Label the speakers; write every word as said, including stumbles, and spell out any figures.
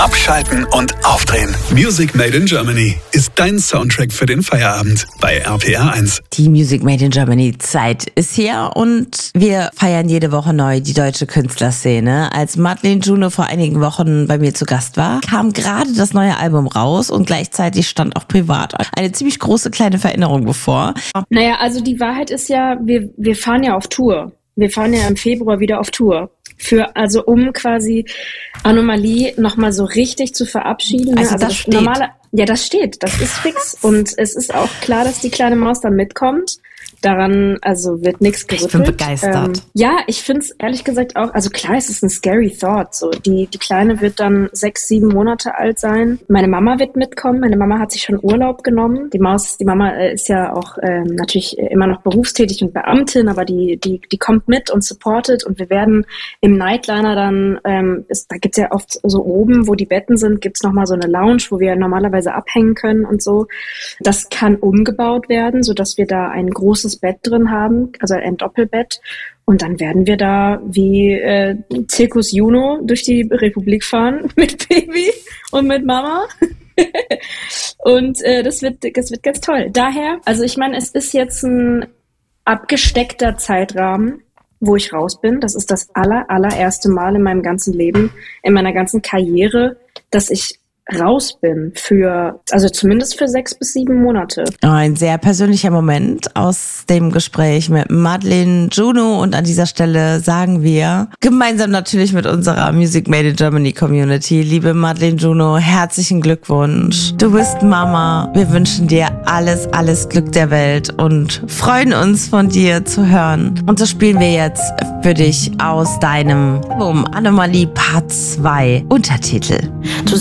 Speaker 1: Abschalten und aufdrehen. Music Made in Germany ist dein Soundtrack für den Feierabend bei R P R eins.
Speaker 2: Die Music Made in Germany Zeit ist hier und wir feiern jede Woche neu die deutsche Künstlerszene. Als Madeleine Juno vor einigen Wochen bei mir zu Gast war, kam gerade das neue Album raus und gleichzeitig stand auch privat eine ziemlich große kleine Veränderung bevor.
Speaker 3: Naja, also die Wahrheit ist ja, wir, wir fahren ja auf Tour. Wir fahren ja im Februar wieder auf Tour. Für, also um quasi Anomalie nochmal so richtig zu verabschieden.
Speaker 2: Also,
Speaker 3: also
Speaker 2: das
Speaker 3: das
Speaker 2: steht.
Speaker 3: normale, ja, das steht, das ist fix. Und es ist auch klar, dass die kleine Maus dann mitkommt. Daran, also wird nichts gerüttelt.
Speaker 2: Ich bin begeistert.
Speaker 3: Ähm, ja, ich finde es ehrlich gesagt auch, also klar, es ist ein scary thought. So, die, die Kleine wird dann sechs, sieben Monate alt sein. Meine Mama wird mitkommen. Meine Mama hat sich schon Urlaub genommen. Die Maus, die Mama äh, ist ja auch ähm, natürlich immer noch berufstätig und Beamtin, aber die, die, die kommt mit und supportet. Und wir werden im Nightliner dann, ähm, ist, da gibt's ja oft so oben, wo die Betten sind, gibt's nochmal so eine Lounge, wo wir normalerweise abhängen können und so. Das kann umgebaut werden, sodass wir da ein großes Bett drin haben, also ein Doppelbett. Und dann werden wir da wie äh, Zirkus Juno durch die Republik fahren mit Baby und mit Mama. Und äh, das wird, das wird ganz toll. Daher, also ich meine, es ist jetzt ein abgesteckter Zeitrahmen, wo ich raus bin. Das ist das aller, allererste Mal in meinem ganzen Leben, in meiner ganzen Karriere, dass ich raus bin für, also zumindest für sechs bis sieben Monate.
Speaker 2: Ein sehr persönlicher Moment aus dem Gespräch mit Madeleine Juno und an dieser Stelle sagen wir, gemeinsam natürlich mit unserer Music Made in Germany Community, liebe Madeleine Juno, herzlichen Glückwunsch. Du bist Mama. Wir wünschen dir alles, alles Glück der Welt und freuen uns von dir zu hören. Und so spielen wir jetzt für dich aus deinem Album Anomalie Part zwei Untertitel. Du